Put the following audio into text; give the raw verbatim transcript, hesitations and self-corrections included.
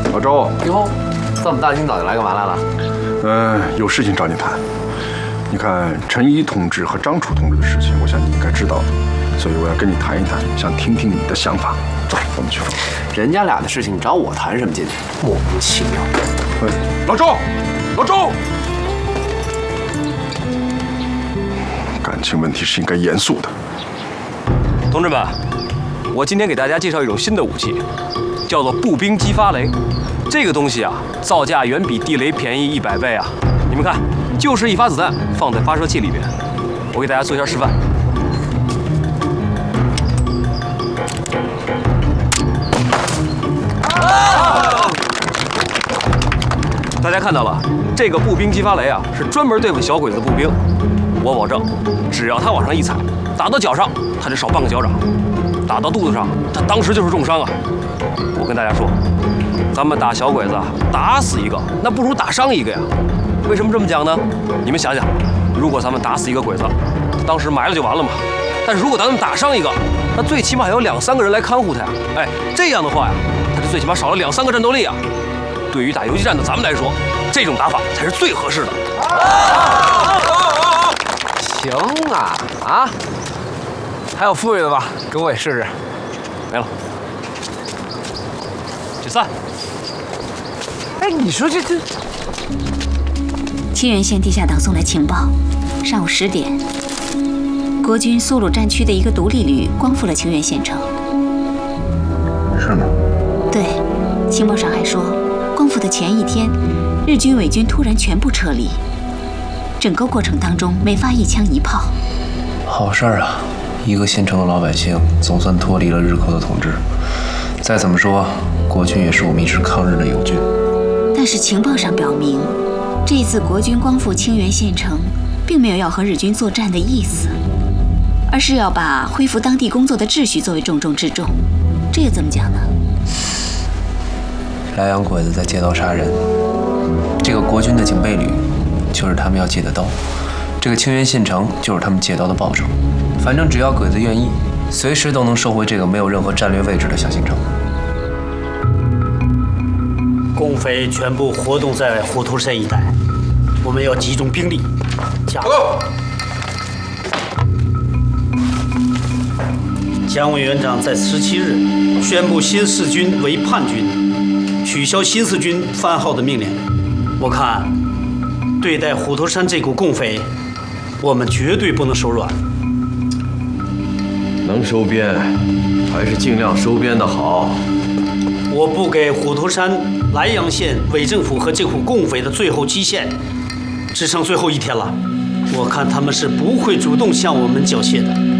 老周， 哟，这么大清早就来干嘛来了？ 嗯、呃，有事情找你谈。你看陈一同志和张楚同志的事情，我想你应该知道，所以我要跟你谈一谈，想听听你的想法。走，我们去。 人家俩的事情，你找我谈什么劲？莫名其妙。 嗯，老周，老周，感情问题是应该严肃的。 同志们，我今天给大家介绍一种新的武器，叫做步兵激发雷。这个东西啊，造价远比地雷便宜一百倍啊！你们看，就是一发子弹放在发射器里边。我给大家做一下示范。啊！大家看到了，这个步兵激发雷啊，是专门对付小鬼子的步兵。我保证，只要他往上一踩，打到脚上，他就少半个脚掌；打到肚子上，他当时就是重伤啊！我跟大家说，咱们打小鬼子，打死一个，那不如打伤一个呀。为什么这么讲呢？你们想想，如果咱们打死一个鬼子，当时埋了就完了嘛。但是如果咱们打伤一个，那最起码还有两三个人来看护他呀。哎，这样的话呀，他就最起码少了两三个战斗力啊。对于打游击战的咱们来说，这种打法才是最合适的。 行啊啊！还有富裕的吧？给我也试试。 没了。解散。 哎，你说这这…… 清源县地下党送来情报，上午十点，国军苏鲁战区的一个独立旅光复了清源县城。 是吗？ 对，情报上还说，光复的前一天，日军伪军突然全部撤离，整个过程当中没发一枪一炮。 好事儿啊！一个县城的老百姓总算脱离了日寇的统治。再怎么说，国军也是我们一支抗日的友军。 但是情报上表明，这一次国军光复清源县城，并没有要和日军作战的意思，而是要把恢复当地工作的秩序作为重中之重。这个怎么讲呢？ 莱阳鬼子在借刀杀人，这个国军的警备旅就是他们要借的刀，这个清源县城就是他们借刀的报酬。反正只要鬼子愿意，随时都能收回这个没有任何战略位置的小县城。 共匪全部活动在虎头山一带，我们要集中兵力，加入。蒋委员长在十七日宣布新四军为叛军，取消新四军番号的命令。我看，对待虎头山这股共匪，我们绝对不能手软。 能收编，还是尽量收编的好。 我不给虎头山莱阳县伪政府和这股共匪的最后期限，只剩最后一天了。我看他们是不会主动向我们缴械的。